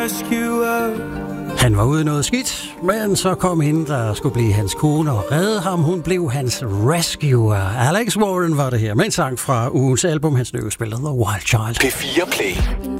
Han var ude i noget skidt, men så kom hende, der skulle blive hans kone og redde ham. Hun blev hans rescuer. Alex Warren var det her med en sang fra ugens album, hans nye spiller The Wild Child. P4 Play.